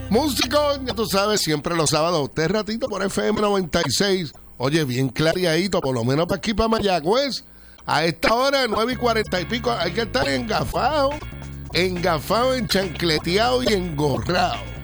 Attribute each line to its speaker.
Speaker 1: Músico, ya tú sabes, siempre los sábados, usted ratito por FM 96. Oye, bien clareadito, por lo menos para aquí, para Mayagüez. A esta hora, 9:40 y pico, hay que estar engafado, enchancleteado y engorrado.